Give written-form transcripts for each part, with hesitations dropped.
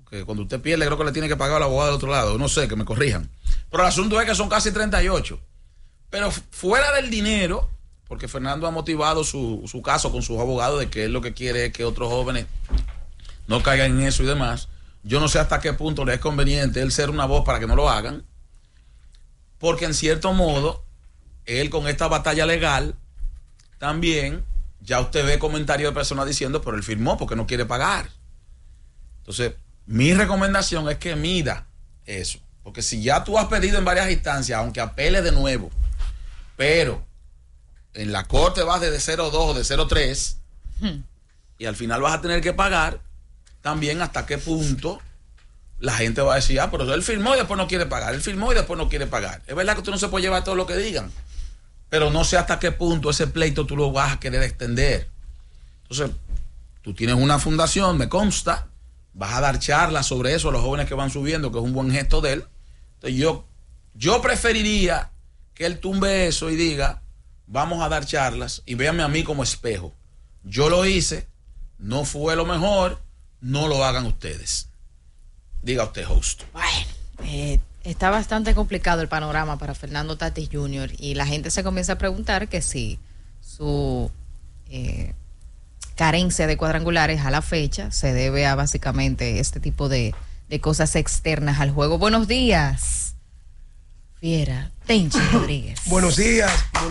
que cuando usted pierde creo que le tiene que pagar al abogado del otro lado, no sé, que me corrijan. Pero el asunto es que son casi 38. Pero fuera del dinero, porque Fernando ha motivado su caso con sus abogados de que él lo que quiere es que otros jóvenes no caigan en eso y demás. Yo no sé hasta qué punto le es conveniente él ser una voz para que no lo hagan, porque en cierto modo, él con esta batalla legal, también, ya usted ve comentarios de personas diciendo, pero él firmó porque no quiere pagar. Entonces, mi recomendación es que mida eso, porque si ya tú has pedido en varias instancias, aunque apele de nuevo, pero en la corte vas de 0.2 o de 0.3 y al final vas a tener que pagar, también hasta qué punto la gente va a decir, pero él firmó y después no quiere pagar, él firmó y después no quiere pagar. Es verdad que tú no se puede llevar todo lo que digan, pero no sé hasta qué punto ese pleito tú lo vas a querer extender. Entonces, tú tienes una fundación, me consta, vas a dar charlas sobre eso a los jóvenes que van subiendo, que es un buen gesto de él. Entonces yo preferiría que él tumbe eso y diga, vamos a dar charlas y véanme a mí como espejo. Yo lo hice, no fue lo mejor, no lo hagan ustedes. Diga usted, host. Bueno, está bastante complicado el panorama para Fernando Tatis Jr. y la gente se comienza a preguntar que si su carencia de cuadrangulares a la fecha se debe a básicamente este tipo de cosas externas al juego. Buenos días, Fiera, Tenchi Rodríguez. Buenos días.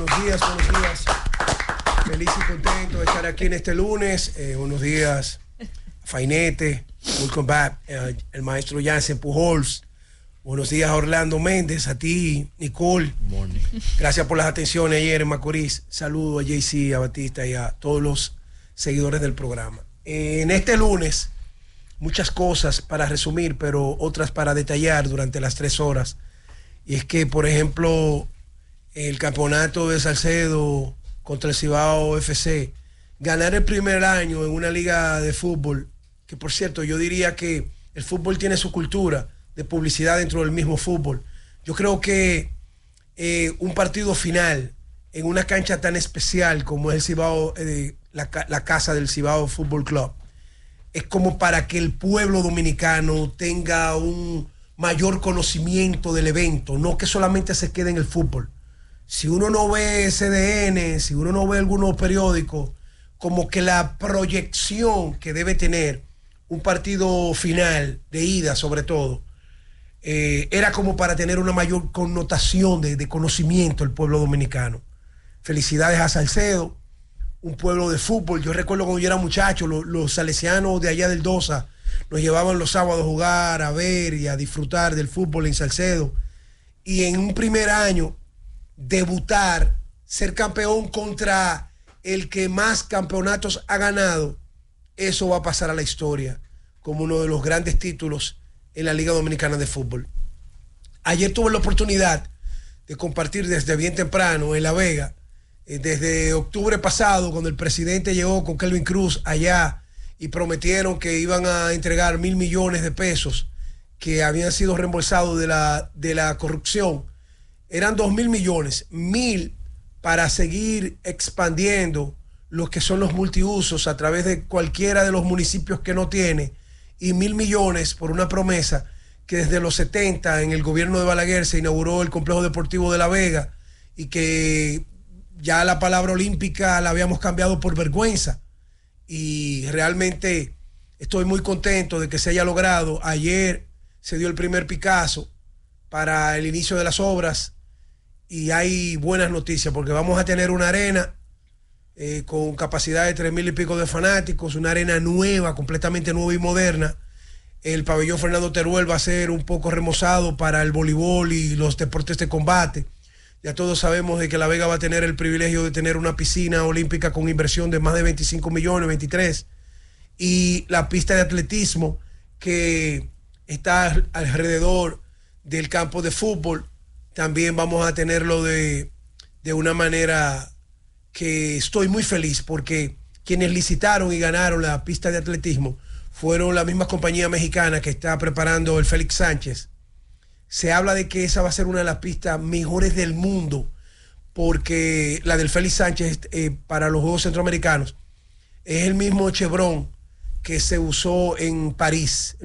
Feliz y contento de estar aquí en este lunes. Buenos días, Fainete. Welcome back, el maestro Jansen Pujols. Buenos días a Orlando Méndez, a ti, Nicole. Morning. Gracias por las atenciones ayer en Macorís. Saludo a JC, a Batista y a todos los seguidores del programa. En este lunes, muchas cosas para resumir, pero otras para detallar durante las 3 horas. Y es que, por ejemplo, el campeonato de Salcedo contra el Cibao FC, ganar el primer año en una liga de fútbol, que por cierto, yo diría que el fútbol tiene su cultura de publicidad dentro del mismo fútbol. Yo creo que un partido final en una cancha tan especial como es el Cibao, la casa del Cibao Fútbol Club, es como para que el pueblo dominicano tenga un mayor conocimiento del evento, no que solamente se quede en el fútbol. Si uno no ve CDN, si uno no ve algunos periódicos, como que la proyección que debe tener un partido final, de ida sobre todo, era como para tener una mayor connotación de conocimiento del pueblo dominicano. Felicidades a Salcedo, un pueblo de fútbol. Yo recuerdo cuando yo era muchacho, los salesianos de allá del Dosa nos llevaban los sábados a jugar, a ver y a disfrutar del fútbol en Salcedo. Y en un primer año, debutar, ser campeón contra el que más campeonatos ha ganado, eso va a pasar a la historia como uno de los grandes títulos en la Liga Dominicana de Fútbol. Ayer tuve la oportunidad de compartir desde bien temprano en La Vega, desde octubre pasado, cuando el presidente llegó con Kelvin Cruz allá y prometieron que iban a entregar 1.000 millones de pesos que habían sido reembolsados de la corrupción. Eran 2.000 millones, 1.000 para seguir expandiendo lo que son los multiusos a través de cualquiera de los municipios que no tiene, y 1.000 millones por una promesa que desde los 70 en el gobierno de Balaguer se inauguró el complejo deportivo de La Vega, y que ya la palabra olímpica la habíamos cambiado por vergüenza, y realmente estoy muy contento de que se haya logrado. Ayer se dio el primer Picasso para el inicio de las obras y hay buenas noticias porque vamos a tener una arena con capacidad de 3.000 y pico de fanáticos, una arena nueva, completamente nueva y moderna. El pabellón Fernando Teruel va a ser un poco remozado para el voleibol y los deportes de combate. Ya todos sabemos de que La Vega va a tener el privilegio de tener una piscina olímpica con inversión de más de 25 millones, 23, y la pista de atletismo que está alrededor del campo de fútbol. También vamos a tenerlo de una manera que estoy muy feliz, porque quienes licitaron y ganaron la pista de atletismo fueron la misma compañía mexicana que está preparando el Félix Sánchez. Se habla de que esa va a ser una de las pistas mejores del mundo, porque la del Félix Sánchez para los Juegos Centroamericanos es el mismo Chevron que se usó en París.